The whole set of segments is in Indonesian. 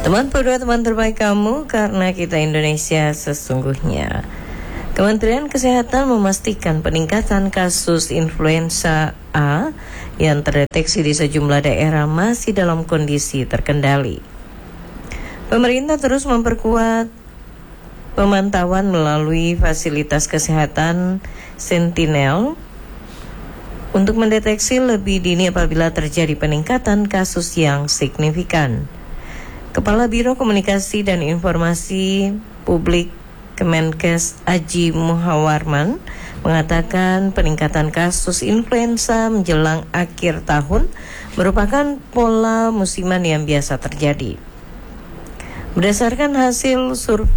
Teman berdua, teman terbaik kamu, karena kita Indonesia sesungguhnya. Kementerian Kesehatan memastikan peningkatan kasus influenza A yang terdeteksi di sejumlah daerah masih dalam kondisi terkendali. Pemerintah terus memperkuat pemantauan melalui fasilitas kesehatan Sentinel untuk mendeteksi lebih dini apabila terjadi peningkatan kasus yang signifikan. Kepala Biro Komunikasi dan Informasi Publik Kemenkes Aji Muhawarman mengatakan peningkatan kasus influenza menjelang akhir tahun merupakan pola musiman yang biasa terjadi. Berdasarkan hasil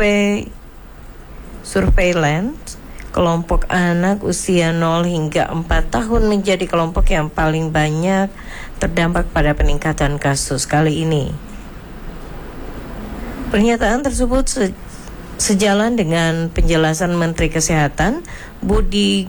surveillance, kelompok anak usia 0 hingga 4 tahun menjadi kelompok yang paling banyak terdampak pada peningkatan kasus kali ini. Pernyataan tersebut sejalan dengan penjelasan Menteri Kesehatan Budi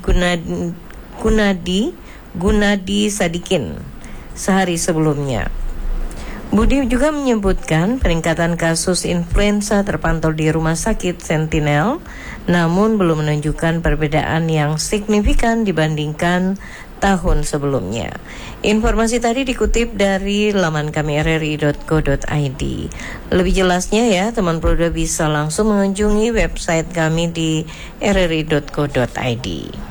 Gunadi Sadikin sehari sebelumnya. Budi juga menyebutkan peningkatan kasus influenza terpantau di Rumah Sakit Sentinel, namun belum menunjukkan perbedaan yang signifikan dibandingkan tahun sebelumnya. Informasi tadi dikutip dari laman kami rri.co.id. Lebih jelasnya ya, teman Proda bisa langsung mengunjungi website kami di rri.co.id.